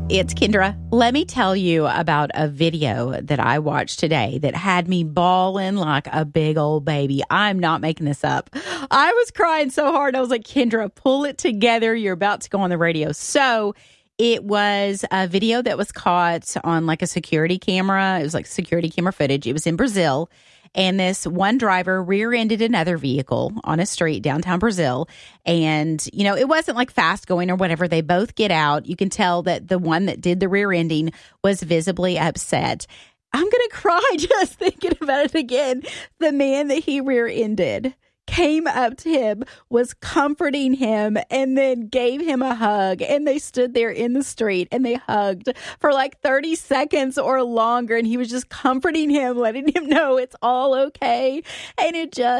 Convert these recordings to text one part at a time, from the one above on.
It's Kendra. Let me tell you about a video that I watched today that had me bawling like a big old baby. I'm not making this up. I was crying so hard. I was like, Kendra, pull it together. You're about to go on the radio. So it was a video that was caught on like a security camera. It was like security camera footage. It was in Brazil. And this one driver rear-ended another vehicle on a street downtown Brazil. And, you know, it wasn't like fast going or whatever. They both get out. You can tell that the one that did the rear-ending was visibly upset. I'm going to cry just thinking about it again. The man that he rear-ended came up to him, was comforting him, and then gave him a hug. And they stood there in the street and they hugged for like 30 seconds or longer. And he was just comforting him, letting him know it's all okay. And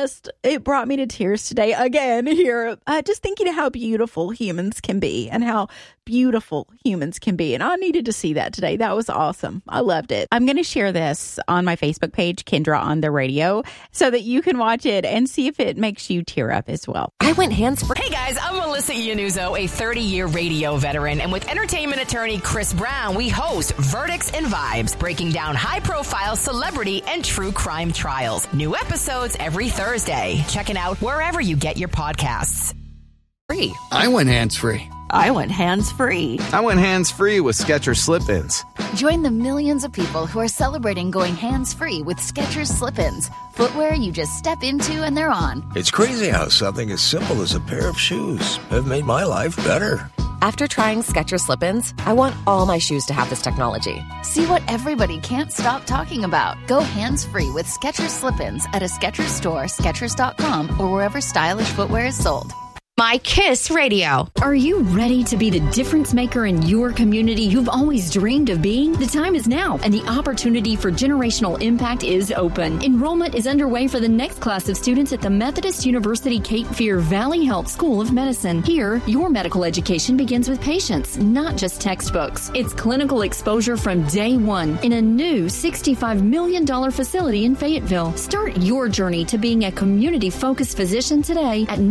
it brought me to tears today again here, just thinking of how beautiful humans can be and how beautiful humans can be. And I needed to see that today. That was awesome. I loved it. I'm going to share this on my Facebook page, Kendra on the Radio, so that you can watch it and see if it makes you tear up as well. I went hands-free. Hey guys, I'm Melissa Iannuzzo, a 30-year radio veteran, and with entertainment attorney Chris Brown, we host Verdicts and Vibes, breaking down high-profile celebrity and true crime trials. New episodes every Thursday. Check it out wherever you get your podcasts. Free. I went hands-free. I went hands-free. I went hands-free with Skechers Slip-ins. Join the millions of people who are celebrating going hands-free with Skechers Slip-ins. Footwear you just step into and they're on. It's crazy how something as simple as a pair of shoes have made my life better. After trying Skechers Slip-ins, I want all my shoes to have this technology. See what everybody can't stop talking about. Go hands-free with Skechers Slip-ins at a Skechers store, Skechers.com, or wherever stylish footwear is sold. My Kiss Radio. Are you ready to be the difference maker in your community you've always dreamed of being? The time is now, and the opportunity for generational impact is open. Enrollment is underway for the next class of students at the Methodist University Cape Fear Valley Health School of Medicine. Here, your medical education begins with patients, not just textbooks. It's clinical exposure from day one in a new $65 million facility in Fayetteville. Start your journey to being a community-focused physician today at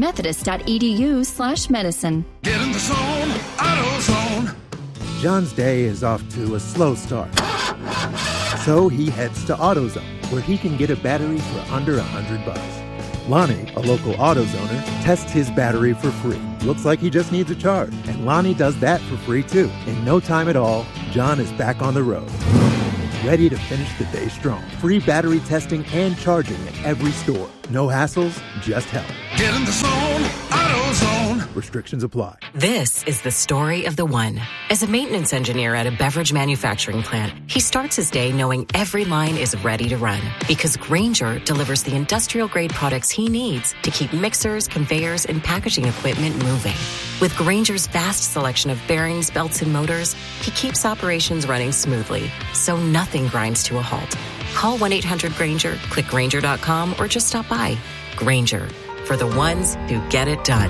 methodist.edu/medicine. Get in the zone, AutoZone. John's day is off to a slow start. So he heads to AutoZone, where he can get a battery for under $100. Lonnie, a local AutoZoner, tests his battery for free. Looks like he just needs a charge. And Lonnie does that for free too. In no time at all, John is back on the road, ready to finish the day strong. Free battery testing and charging at every store. No hassles, just help. Get in the zone, AutoZone. Restrictions apply. This is the story of the one. As a maintenance engineer at a beverage manufacturing plant, he starts his day knowing every line is ready to run because Grainger delivers the industrial-grade products he needs to keep mixers, conveyors, and packaging equipment moving. With Grainger's vast selection of bearings, belts, and motors, he keeps operations running smoothly, so nothing grinds to a halt. Call 1-800-GRAINGER, click Grainger.com, or just stop by. Grainger, for the ones who get it done.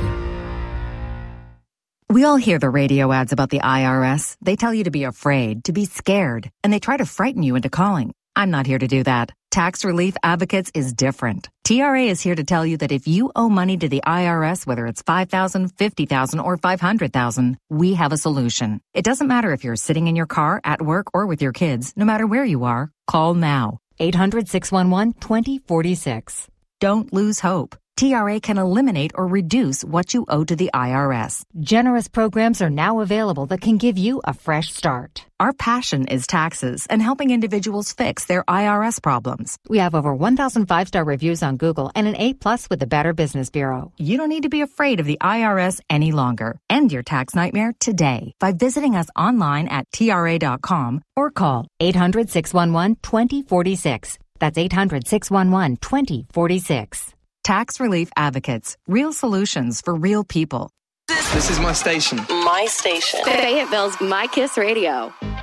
We all hear the radio ads about the IRS. They tell you to be afraid, to be scared, and they try to frighten you into calling. I'm not here to do that. Tax Relief Advocates is different. TRA is here to tell you that if you owe money to the IRS, whether it's $5,000, $50,000, or $500,000, we have a solution. It doesn't matter if you're sitting in your car, at work, or with your kids. No matter where you are, call now. 800-611-2046. Don't lose hope. TRA can eliminate or reduce what you owe to the IRS. Generous programs are now available that can give you a fresh start. Our passion is taxes and helping individuals fix their IRS problems. We have over 1,000 5-star reviews on Google and an A+ with the Better Business Bureau. You don't need to be afraid of the IRS any longer. End your tax nightmare today by visiting us online at TRA.com or call 800-611-2046. That's 800-611-2046. Tax Relief Advocates. Real solutions for real people. This is my station. My station. Fayetteville's My Kiss Radio.